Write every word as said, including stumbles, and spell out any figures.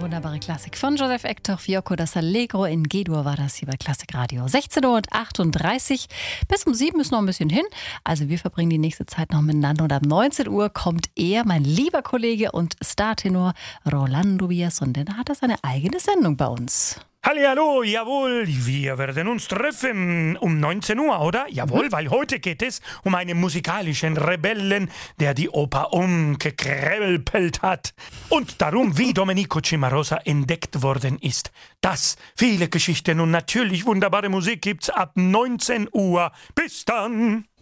wunderbare Klassik von Joseph Hector Fiocco, das Allegro in G-Dur war das hier bei Klassikradio. sechzehn Uhr achtunddreißig, bis um sieben ist noch ein bisschen hin. Also wir verbringen die nächste Zeit noch miteinander und ab neunzehn Uhr kommt er, mein lieber Kollege und Startenor Rolando Villazón, und dann hat er seine eigene Sendung bei uns. Hallihallo, jawohl, wir werden uns treffen um neunzehn Uhr, oder? Jawohl, mhm. Weil heute geht es um einen musikalischen Rebellen, der die Oper umgekrempelt hat. Und darum, wie Domenico Cimarosa entdeckt worden ist. Das, viele Geschichten und natürlich wunderbare Musik gibt's ab neunzehn Uhr. Bis dann!